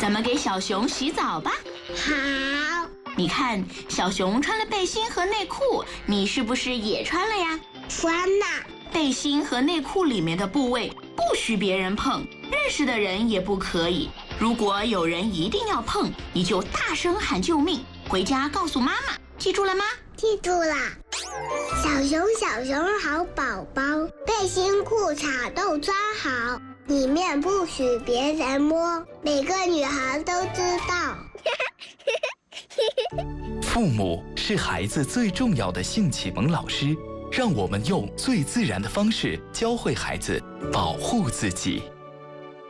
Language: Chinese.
咱们给小熊洗澡吧。 好。 你看，小熊穿了背心和内裤，你是不是也穿了呀？ 穿了。 背心和内裤里面的部位不许别人碰，认识的人也不可以。如果有人一定要碰，你就大声喊救命，回家告诉妈妈，记住了吗？ 记住了。小熊好宝宝，背心裤衩都穿好，里面不许别人摸，每个女孩都知道。 父母是孩子最重要的性启蒙老师，让我们用最自然的方式教会孩子保护自己。